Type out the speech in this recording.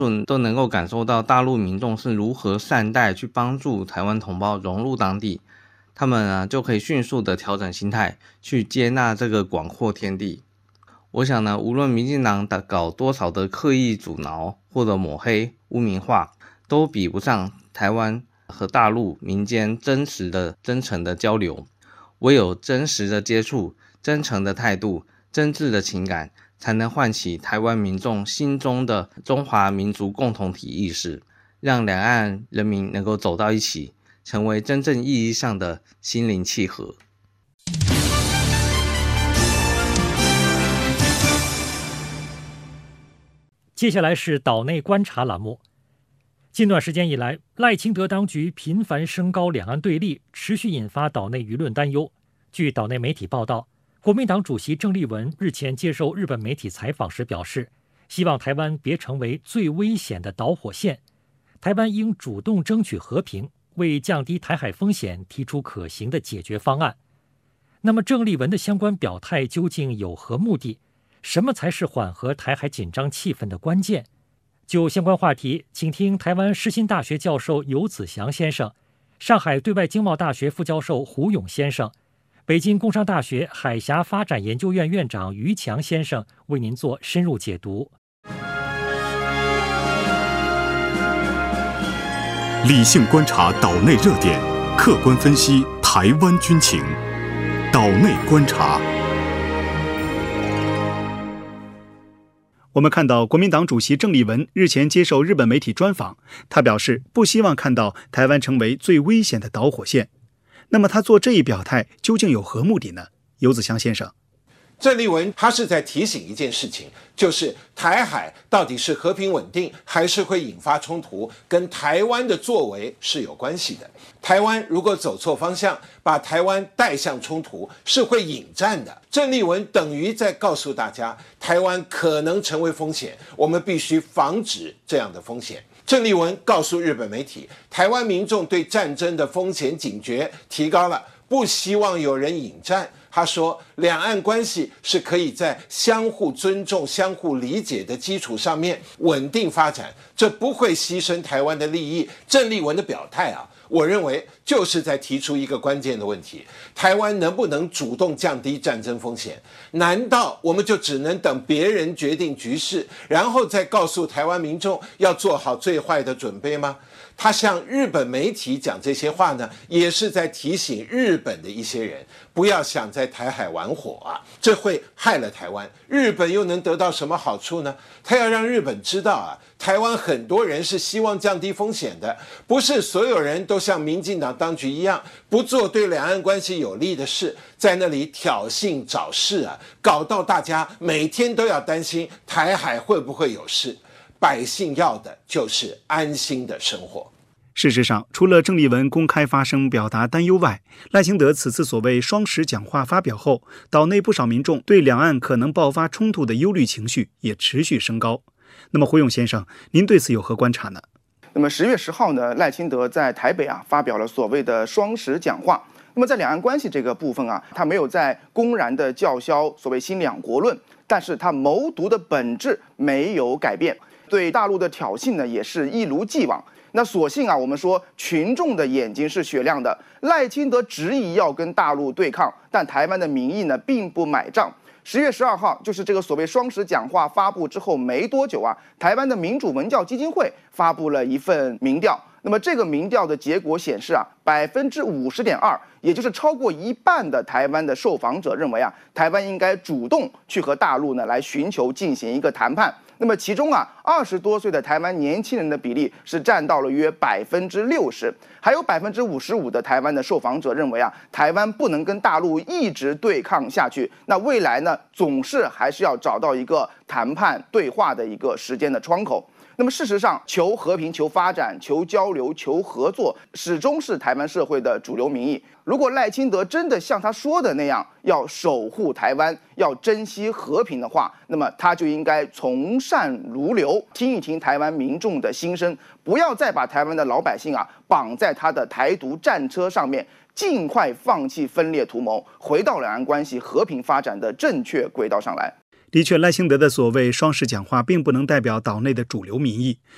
都能够感受到大陆民众是如何善待去帮助台湾同胞融入当地，他们就可以迅速的调整心态，去接纳这个广阔天地。我想呢，无论民进党搞多少的刻意阻挠或者抹黑、污名化，都比不上台湾和大陆民间真诚的交流。唯有真实的接触、真诚的态度、真挚的情感，才能唤起台湾民众心中的中华民族共同体意识，让两岸人民能够走到一起，成为真正意义上的心灵契合。 接下来是岛内观察栏目。近段时间以来，赖清德当局频繁升高两岸对立，持续引发岛内舆论担忧。据岛内媒体报道，国民党主席郑丽文日前接受日本媒体采访时表示，希望台湾别成为最危险的导火线，台湾应主动争取和平，为降低台海风险提出可行的解决方案。那么郑丽文的相关表态究竟有何目的？什么才是缓和台海紧张气氛的关键？就相关话题，请听台湾世新大学教授游子祥先生、上海对外经贸大学副教授胡勇先生、北京工商大学海峡发展研究院院长于强先生为您做深入解读。 理性观察岛内热点，客观分析台湾军情。岛内观察。 我们看到国民党主席郑丽文日前接受日本媒体专访，他表示不希望看到台湾成为最危险的导火线。那么他做这一表态究竟有何目的呢？游子祥先生， 郑丽文他是在提醒一件事情，就是台海到底是和平稳定还是会引发冲突，跟台湾的作为是有关系的。台湾如果走错方向，把台湾带向冲突，是会引战的。郑丽文等于在告诉大家，台湾可能成为风险，我们必须防止这样的风险。郑丽文告诉日本媒体，台湾民众对战争的风险警觉提高了，不希望有人引战。他说，两岸关系是可以在相互尊重、相互理解的基础上面稳定发展，这不会牺牲台湾的利益。郑丽文的表态我认为就是在提出一个关键的问题：台湾能不能主动降低战争风险？难道我们就只能等别人决定局势，然后再告诉台湾民众要做好最坏的准备吗？他向日本媒体讲这些话呢，也是在提醒日本的一些人，不要想在台海玩火这会害了台湾。日本又能得到什么好处呢？他要让日本知道台湾很多人是希望降低风险的，不是所有人都像民进党当局一样，不做对两岸关系有利的事，在那里挑衅找事搞到大家每天都要担心台海会不会有事。百姓要的就是安心的生活。 事实上，除了郑丽文公开发声表达担忧外，赖清德此次所谓双十讲话发表后，岛内不少民众对两岸可能爆发冲突的忧虑情绪也持续升高。那么胡勇先生，您对此有何观察呢？ 那么10月10号呢，赖清德在台北发表了所谓的双十讲话。那么在两岸关系这个部分他没有在公然的叫嚣所谓新两国论，但是他谋独的本质没有改变，对大陆的挑衅呢也是一如既往。那所幸我们说群众的眼睛是雪亮的，赖清德执意要跟大陆对抗，但台湾的民意呢并不买账。10月12号，就是这个所谓双十讲话发布之后没多久台湾的民主文教基金会发布了一份民调。那么这个民调的结果显示50.2%，也就是超过一半的台湾的受访者认为台湾应该主动去和大陆呢来寻求进行一个谈判。那么其中20多岁的台湾年轻人的比例是占到了约60%，还有55%的台湾的受访者认为台湾不能跟大陆一直对抗下去，那未来呢总是还是要找到一个谈判对话的一个时间的窗口。那么事实上，求和平、求发展、求交流、求合作，始终是台湾社会的主流民意。如果赖清德真的像他说的那样，要守护台湾，要珍惜和平的话，那么他就应该从善如流，听一听台湾民众的心声，不要再把台湾的老百姓绑在他的台独战车上面，尽快放弃分裂图谋，回到两岸关系和平发展的正确轨道上来。 的确，赖清德的所谓双十讲话并不能代表岛内的主流民意，